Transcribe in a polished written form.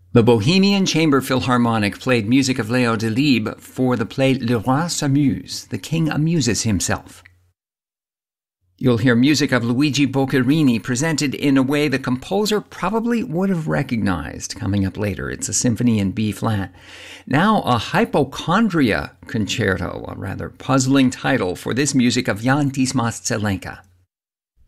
The Bohemian Chamber Philharmonic played music of Leo Delibes for the play Le Roi s'amuse, The King Amuses Himself. You'll hear music of Luigi Boccherini presented in a way the composer probably would have recognized coming up later. It's a symphony in B-flat. Now, a Hypochondria Concerto, a rather puzzling title for this music of Jan Dismas Zelenka.